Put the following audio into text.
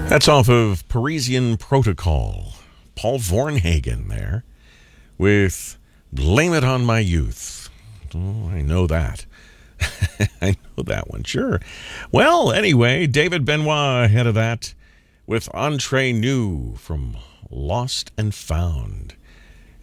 That's off of Parisian Protocol. Paul Vornhagen there with Blame It on My Youth. Oh, I know that. I know that one, sure. Well, anyway, David Benoit ahead of that with Entre Nous from Lost and Found.